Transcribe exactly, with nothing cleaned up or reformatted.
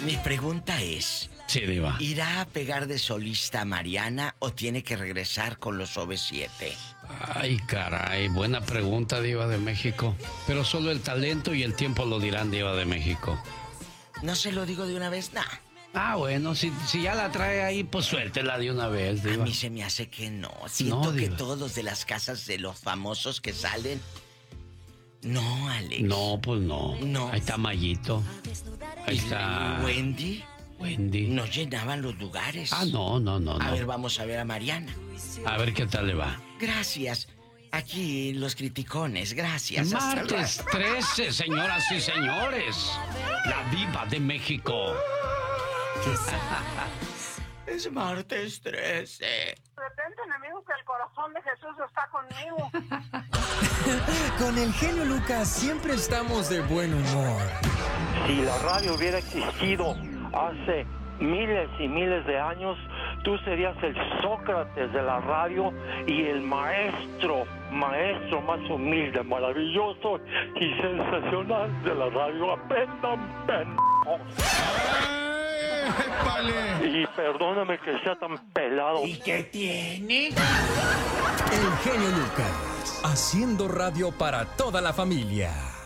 Mi pregunta es... Sí, Diva. ¿Irá a pegar de solista a Mariana o tiene que regresar con los O V siete? Ay, caray, buena pregunta, Diva de México. Pero solo el talento y el tiempo lo dirán, Diva de México. No se lo digo de una vez, nada. Ah, bueno, si, si ya la trae ahí, pues suéltela de una vez, Diva. A mí se me hace que no. Siento No, que Diva. todos los de las casas de los famosos que salen... No, Alex. No, pues no. No. Ahí está Mayito. Ahí Y está Wendy. Wendy. No llenaban los lugares. Ah, no, no, no, A no. ver, vamos a ver a Mariana. A ver qué tal le va. Gracias. Aquí los criticones, gracias. Hasta el Martes rato. trece, señoras y señores. La Diva de México. Es martes trece. De repente, enemigo, que el corazón de Jesús está conmigo. Con el genio Lucas siempre estamos de buen humor. Si la radio hubiera existido hace miles y miles de años, tú serías el Sócrates de la radio y el maestro, maestro más humilde, maravilloso y sensacional de la radio. Aprendan, pendejos. Y perdóname que sea tan pelado. ¿Y qué tiene? El genio Lucas, haciendo radio para toda la familia.